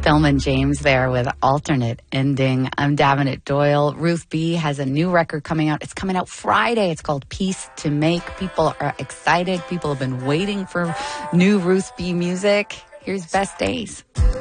Thelma James there with Alternate Ending. I'm Davenant Doyle. Ruth B has a new record coming out. It's coming out Friday. It's called Peace to Make. People are excited. People have been waiting for new Ruth B music. Here's Best Days.